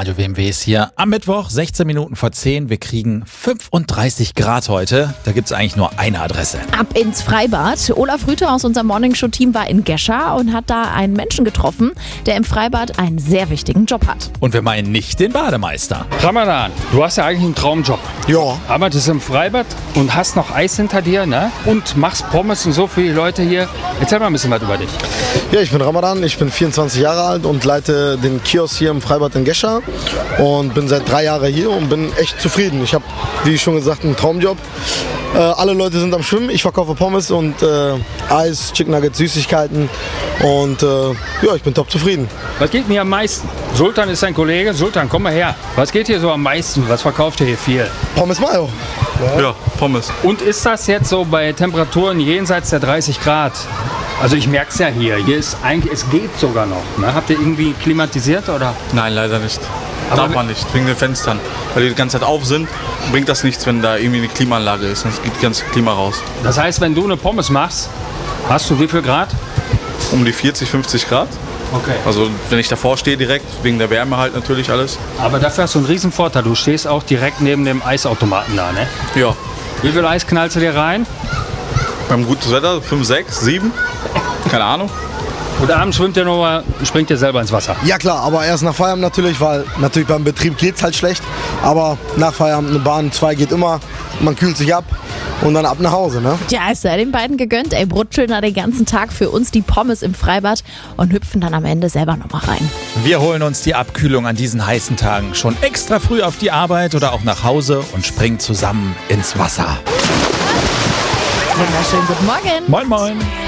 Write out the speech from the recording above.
Radio WMW ist hier am Mittwoch, 16 Minuten vor 10. Wir kriegen 35 Grad heute. Da gibt es eigentlich nur eine Adresse. Ab ins Freibad. Olaf Rüther aus unserem Morningshow-Team war in Gescher und hat da einen Menschen getroffen, der im Freibad einen sehr wichtigen Job hat. Und wir meinen nicht den Bademeister. Ramadan, du hast ja eigentlich einen Traumjob. Ja. Arbeitest im Freibad und hast noch Eis hinter dir, ne? Und machst Pommes und so für die Leute hier. Erzähl mal ein bisschen was über dich. Ja, ich bin Ramadan, ich bin 24 Jahre alt und leite den Kiosk hier im Freibad in Gescher und bin seit 3 Jahren hier und bin echt zufrieden. Ich habe, wie schon gesagt, einen Traumjob. Alle Leute sind am Schwimmen, ich verkaufe Pommes und Eis, Chicken Nuggets, Süßigkeiten und ja, ich bin top zufrieden. Was geht mir am meisten? Sultan ist dein Kollege. Sultan, komm mal her. Was geht hier so am meisten? Was verkauft ihr hier viel? Pommes Mayo. Ja, Pommes. Und ist das jetzt so bei Temperaturen jenseits der 30 Grad? Also ich merke es ja hier. Hier ist eigentlich, es geht sogar noch. Ne? Habt ihr irgendwie klimatisiert oder? Nein, leider nicht. Aber Darf man nicht, wegen den Fenstern. Weil die die ganze Zeit auf sind, bringt das nichts, wenn da irgendwie eine Klimaanlage ist. Dann geht das ganze Klima raus. Das heißt, wenn du eine Pommes machst, hast du wie viel Grad? Um die 40, 50 Grad. Okay. Also wenn ich davor stehe direkt, wegen der Wärme halt natürlich alles. Aber dafür hast du einen riesen Vorteil. Du stehst auch direkt neben dem Eisautomaten da, ne? Ja, Wie viel Eis knallst du dir rein? beim gutes Wetter 5, 6, 7. Keine Ahnung. Und abends springt ihr selber ins Wasser. Ja klar, aber erst nach Feierabend natürlich, weil natürlich beim Betrieb geht's halt schlecht. Aber nach Feierabend eine Bahn 2 geht immer, man kühlt sich ab und dann ab nach Hause, ne? Ja, ist ja den beiden gegönnt. Ey, brutzeln da den ganzen Tag für uns die Pommes im Freibad und hüpfen dann am Ende selber nochmal rein. Wir holen uns die Abkühlung an diesen heißen Tagen schon extra früh auf die Arbeit oder auch nach Hause und springen zusammen ins Wasser. Wunderschönen guten Morgen. Moin, moin.